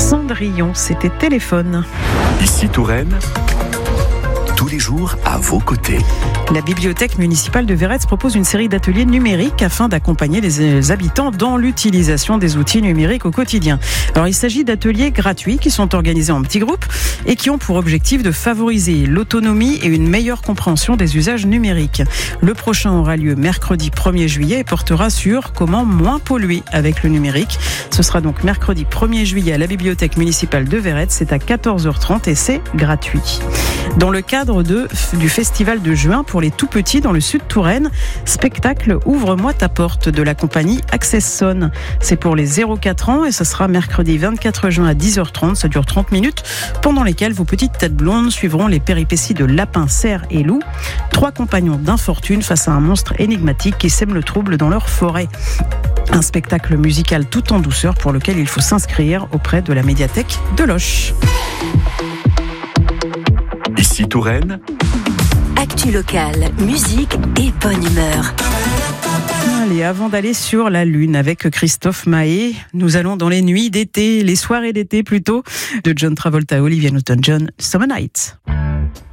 Cendrillon, c'était Téléphone. Ici Touraine, tous les jours à vos côtés. La bibliothèque municipale de Verrette propose une série d'ateliers numériques afin d'accompagner les habitants dans l'utilisation des outils numériques au quotidien. Alors il s'agit d'ateliers gratuits qui sont organisés en petits groupes et qui ont pour objectif de favoriser l'autonomie et une meilleure compréhension des usages numériques. Le prochain aura lieu mercredi 1er juillet et portera sur comment moins polluer avec le numérique. Ce sera donc mercredi 1er juillet à la bibliothèque municipale de Verrette. C'est à 14h30 et c'est gratuit. Dans le cadre du festival de juin pour les tout petits dans le sud Touraine, spectacle Ouvre-moi ta porte de la compagnie Accesson. C'est pour les 0-4 ans et ce sera mercredi 24 juin à 10h30. Ça dure 30 minutes pendant lesquelles vos petites têtes blondes suivront les péripéties de lapins, cerfs et loups, 3 compagnons d'infortune face à un monstre énigmatique qui sème le trouble dans leur forêt. Un spectacle musical tout en douceur pour lequel il faut s'inscrire auprès de la médiathèque de Loches. Ici Touraine, actu locale, musique et bonne humeur. Allez, avant d'aller sur la Lune avec Christophe Mahé, nous allons dans les nuits d'été, les soirées d'été plutôt, de John Travolta, Olivia Newton-John, Summer Night.